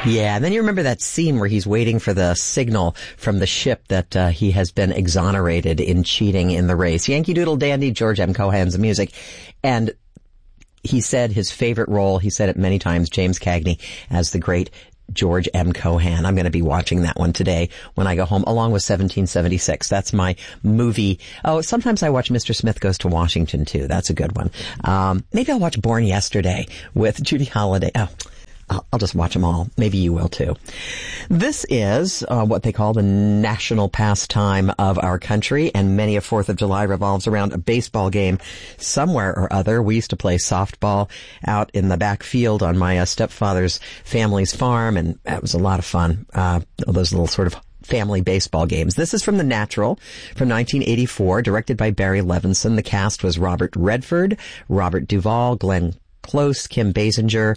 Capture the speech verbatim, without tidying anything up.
Yeah, and then you remember that scene where he's waiting for the signal from the ship that uh, he has been exonerated in cheating in the race. Yankee Doodle Dandy, George M. Cohan's music. And he said his favorite role, he said it many times, James Cagney, as the great George M. Cohan. I'm going to be watching that one today when I go home, along with seventeen seventy-six. That's my movie. Oh, sometimes I watch Mister Smith Goes to Washington, too. That's a good one. Um, maybe I'll watch Born Yesterday with Judy Holliday. Oh, I'll just watch them all. Maybe you will, too. This is uh, what they call the national pastime of our country, and many a fourth of July revolves around a baseball game somewhere or other. We used to play softball out in the back field on my uh, stepfather's family's farm, and that was a lot of fun. Uh, those little sort of family baseball games. This is from The Natural from nineteen eighty-four, directed by Barry Levinson. The cast was Robert Redford, Robert Duvall, Glenn Close, Kim Basinger,